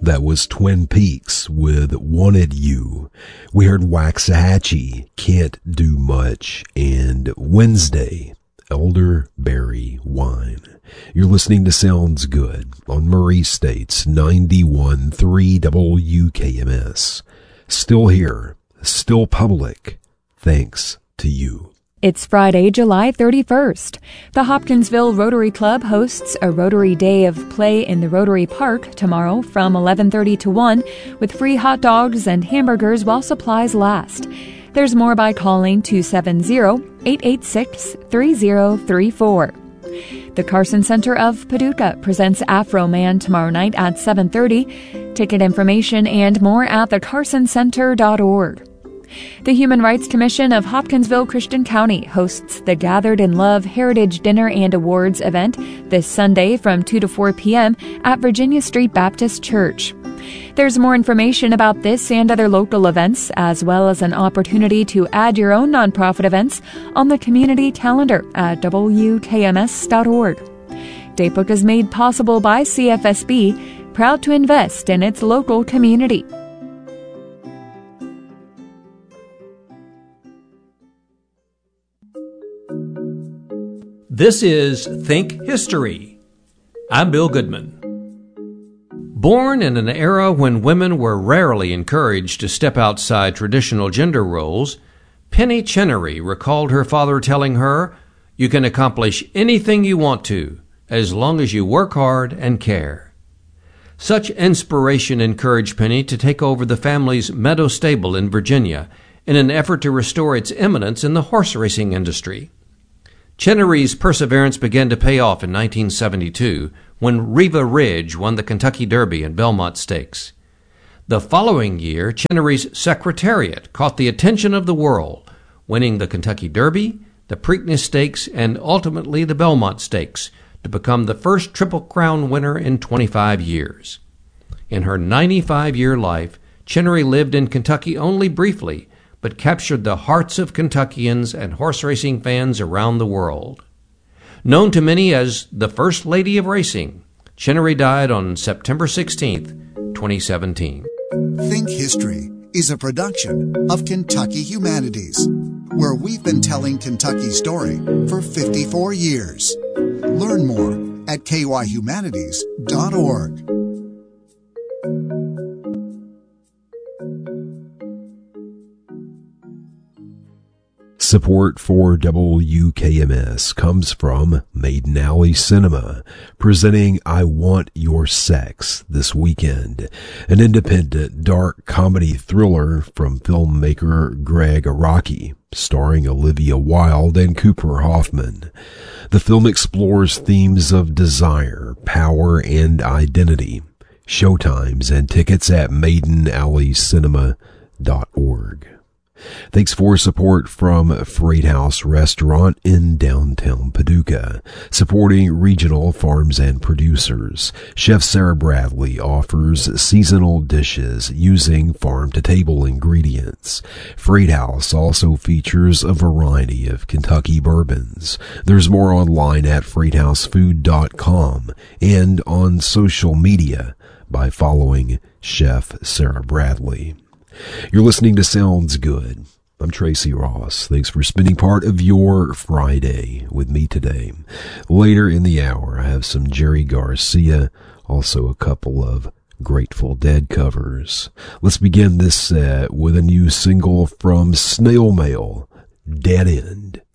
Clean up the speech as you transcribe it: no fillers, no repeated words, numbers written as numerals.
That was Twin Peaks with Wanted You. We heard Waxahachie, Can't Do Much, and Wednesday, Elderberry Wine. You're listening to Sounds Good on Murray State's 91.3 WKMS. Still here, still public, thanks to you. It's Friday, July 31st. The Hopkinsville Rotary Club hosts a Rotary Day of Play in the Rotary Park tomorrow from 11:30 to 1 with free hot dogs and hamburgers while supplies last. There's more by calling 270-886-3034. The Carson Center of Paducah presents Afro Man tomorrow night at 7:30. Ticket information and more at thecarsoncenter.org. The Human Rights Commission of Hopkinsville Christian County hosts the Gathered in Love Heritage Dinner and Awards event this Sunday from 2 to 4 p.m. at Virginia Street Baptist Church. There's more information about this and other local events, as well as an opportunity to add your own nonprofit events on the community calendar at WKMS.org. Datebook is made possible by CFSB, proud to invest in its local community. This is Think History. I'm Bill Goodman. Born in an era when women were rarely encouraged to step outside traditional gender roles, Penny Chenery recalled her father telling her, "You can accomplish anything you want to, as long as you work hard and care." Such inspiration encouraged Penny to take over the family's Meadow Stable in Virginia in an effort to restore its eminence in the horse racing industry. Chenery's perseverance began to pay off in 1972 when Reva Ridge won the Kentucky Derby and Belmont Stakes. The following year, Chenery's Secretariat caught the attention of the world, winning the Kentucky Derby, the Preakness Stakes, and ultimately the Belmont Stakes to become the first Triple Crown winner in 25 years. In her 95-year life, Chenery lived in Kentucky only briefly, but captured the hearts of Kentuckians and horse racing fans around the world. Known to many as the First Lady of Racing, Chenery died on September 16, 2017. Think History is a production of Kentucky Humanities, where we've been telling Kentucky's story for 54 years. Learn more at kyhumanities.org. Support for WKMS comes from Maiden Alley Cinema, presenting I Want Your Sex this weekend, an independent dark comedy thriller from filmmaker Greg Araki, starring Olivia Wilde and Cooper Hoffman. The film explores themes of desire, power, and identity. Showtimes and tickets at maidenalleycinema.org. Thanks for support from Freight House Restaurant in downtown Paducah, supporting regional farms and producers. Chef Sarah Bradley offers seasonal dishes using farm-to-table ingredients. Freight House also features a variety of Kentucky bourbons. There's more online at freighthousefood.com and on social media by following Chef Sarah Bradley. You're listening to Sounds Good. I'm Tracy Ross. Thanks for spending part of your Friday with me today. Later in the hour, I have some Jerry Garcia, also a couple of Grateful Dead covers. Let's begin this set with a new single from Snail Mail, Dead End.